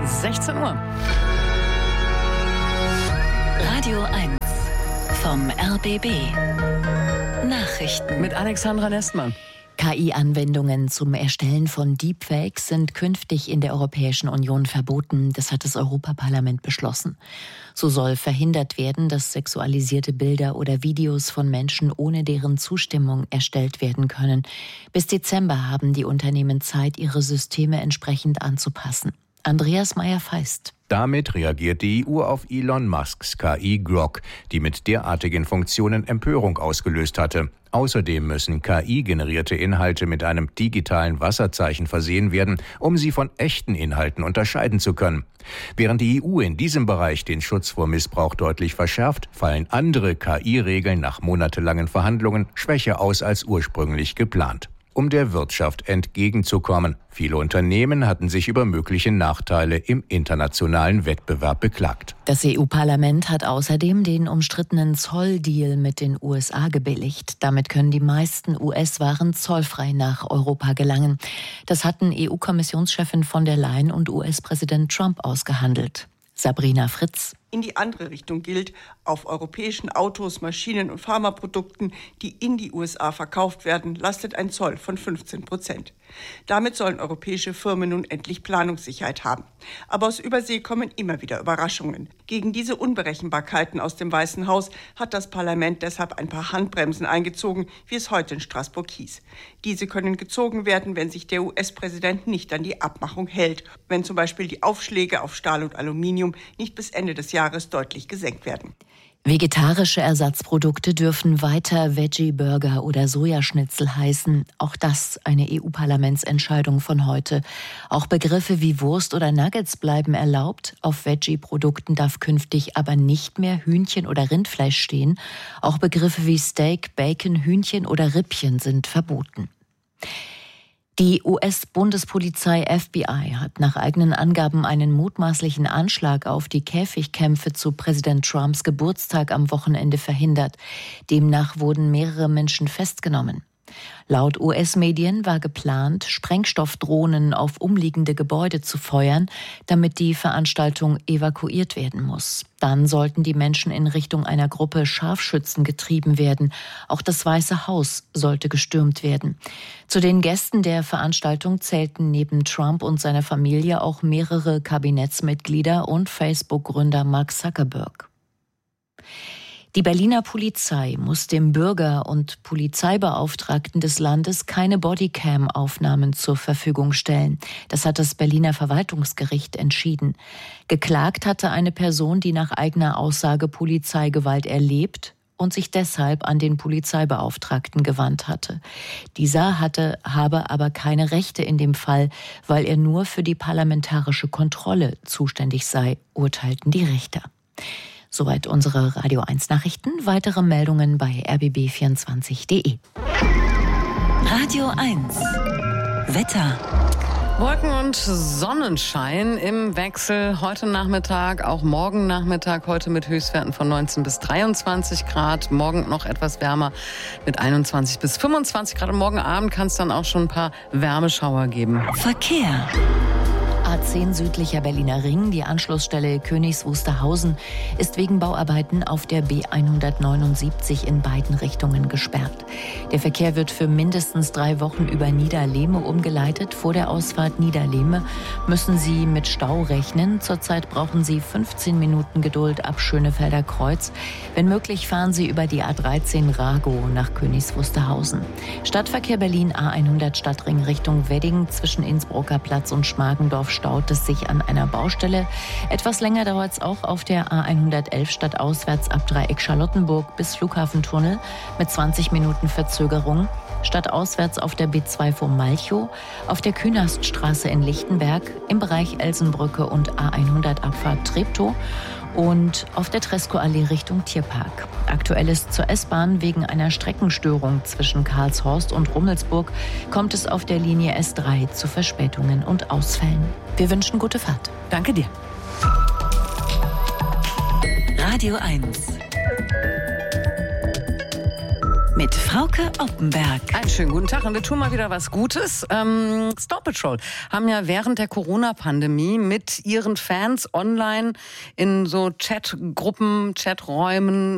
16 Uhr. Radio 1 vom RBB. Nachrichten Mit Alexandra Nestmann. KI-Anwendungen zum Erstellen von Deepfakes sind künftig in der Europäischen Union verboten. Das hat das Europaparlament beschlossen. So soll verhindert werden, dass sexualisierte Bilder oder Videos von Menschen ohne deren Zustimmung erstellt werden können. Bis Dezember haben die Unternehmen Zeit, ihre Systeme entsprechend anzupassen. Andreas Meyer-Feist. Damit reagiert die EU auf Elon Musks KI Grok, die mit derartigen Funktionen Empörung ausgelöst hatte. Außerdem müssen KI-generierte Inhalte mit einem digitalen Wasserzeichen versehen werden, um sie von echten Inhalten unterscheiden zu können. Während die EU in diesem Bereich den Schutz vor Missbrauch deutlich verschärft, fallen andere KI-Regeln nach monatelangen Verhandlungen schwächer aus als ursprünglich geplant. Um der Wirtschaft entgegenzukommen. Viele Unternehmen hatten sich über mögliche Nachteile im internationalen Wettbewerb beklagt. Das EU-Parlament hat außerdem den umstrittenen Zolldeal mit den USA gebilligt. Damit können die meisten US-Waren zollfrei nach Europa gelangen. Das hatten EU-Kommissionschefin von der Leyen und US-Präsident Trump ausgehandelt. Sabrina Fritz. In die andere Richtung gilt, auf europäischen Autos, Maschinen und Pharmaprodukten, die in die USA verkauft werden, lastet ein Zoll von 15%. Damit sollen europäische Firmen nun endlich Planungssicherheit haben. Aber aus Übersee kommen immer wieder Überraschungen. Gegen diese Unberechenbarkeiten aus dem Weißen Haus hat das Parlament deshalb ein paar Handbremsen eingezogen, wie es heute in Straßburg hieß. Diese können gezogen werden, wenn sich der US-Präsident nicht an die Abmachung hält, wenn zum Beispiel die Aufschläge auf Stahl und Aluminium nicht bis Ende des Jahres deutlich gesenkt werden. Vegetarische Ersatzprodukte dürfen weiter Veggie-Burger oder Sojaschnitzel heißen. Auch das eine EU-Parlamentsentscheidung von heute. Auch Begriffe wie Wurst oder Nuggets bleiben erlaubt. Auf Veggie-Produkten darf künftig aber nicht mehr Hühnchen oder Rindfleisch stehen. Auch Begriffe wie Steak, Bacon, Hühnchen oder Rippchen sind verboten. Die US-Bundespolizei FBI hat nach eigenen Angaben einen mutmaßlichen Anschlag auf die Käfigkämpfe zu Präsident Trumps Geburtstag am Wochenende verhindert. Demnach wurden mehrere Menschen festgenommen. Laut US-Medien war geplant, Sprengstoffdrohnen auf umliegende Gebäude zu feuern, damit die Veranstaltung evakuiert werden muss. Dann sollten die Menschen in Richtung einer Gruppe Scharfschützen getrieben werden. Auch das Weiße Haus sollte gestürmt werden. Zu den Gästen der Veranstaltung zählten neben Trump und seiner Familie auch mehrere Kabinettsmitglieder und Facebook-Gründer Mark Zuckerberg. Die Berliner Polizei muss dem Bürger und Polizeibeauftragten des Landes keine Bodycam-Aufnahmen zur Verfügung stellen. Das hat das Berliner Verwaltungsgericht entschieden. Geklagt hatte eine Person, die nach eigener Aussage Polizeigewalt erlebt und sich deshalb an den Polizeibeauftragten gewandt hatte. Dieser habe aber keine Rechte in dem Fall, weil er nur für die parlamentarische Kontrolle zuständig sei, urteilten die Richter. Soweit unsere Radio 1 Nachrichten. Weitere Meldungen bei rbb24.de. Radio 1 Wetter. Wolken und Sonnenschein im Wechsel. Heute Nachmittag, auch morgen Nachmittag, heute mit Höchstwerten von 19 bis 23 Grad. Morgen noch etwas wärmer mit 21 bis 25 Grad. Und morgen Abend kann es dann auch schon ein paar Wärmeschauer geben. Verkehr. A10 südlicher Berliner Ring, die Anschlussstelle Königs Wusterhausen, ist wegen Bauarbeiten auf der B179 in beiden Richtungen gesperrt. Der Verkehr wird für mindestens 3 Wochen über Niederlehme umgeleitet. Vor der Ausfahrt Niederlehme müssen Sie mit Stau rechnen. Zurzeit brauchen Sie 15 Minuten Geduld ab Schönefelder Kreuz. Wenn möglich, fahren Sie über die A13 Ragow nach Königs Wusterhausen. Stadtverkehr Berlin A100 Stadtring Richtung Wedding zwischen Innsbrucker Platz und Schmargendorf staut es sich an einer Baustelle. Etwas länger dauert es auch auf der A111 stadtauswärts ab Dreieck Charlottenburg bis Flughafentunnel mit 20 Minuten Verzögerung. Stadtauswärts auf der B2 vor Malchow, auf der Künaststraße in Lichtenberg, im Bereich Elsenbrücke und A100 Abfahrt Treptow und auf der Treskoallee Richtung Tierpark. Aktuell ist zur S-Bahn wegen einer Streckenstörung zwischen Karlshorst und Rummelsburg kommt es auf der Linie S3 zu Verspätungen und Ausfällen. Wir wünschen gute Fahrt. Danke dir. Radio 1 mit Frauke Oppenberg. Einen schönen guten Tag und wir tun mal wieder was Gutes. Snow Patrol haben ja während der Corona-Pandemie mit ihren Fans online in so Chatgruppen, Chaträumen